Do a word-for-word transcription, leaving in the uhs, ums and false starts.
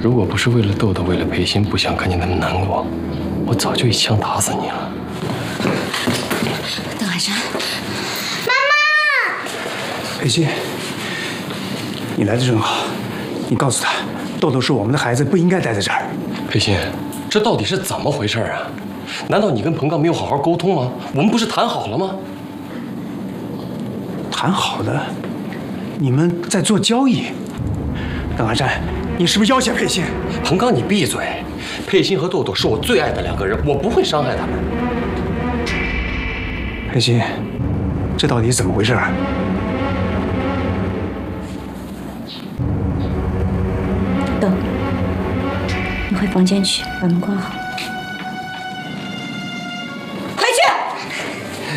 如果不是为了豆豆，为了裴鑫，不想看见他们难过，我早就一枪打死你了。 邓海山， 妈妈， 裴鑫，你来的正好，你告诉他，豆豆是我们的孩子，不应该待在这儿。 裴鑫，这到底是怎么回事啊？难道你跟彭刚没有好好沟通吗？我们不是谈好了吗？ 谈好的，你们在做交易。邓寒山，你是不是要挟裴鑫？ 彭刚，你闭嘴！裴鑫和豆豆是我最爱的两个人，我不会伤害他们。 裴鑫，这到底是怎么回事啊？ 豆，你回房间去，把门关好。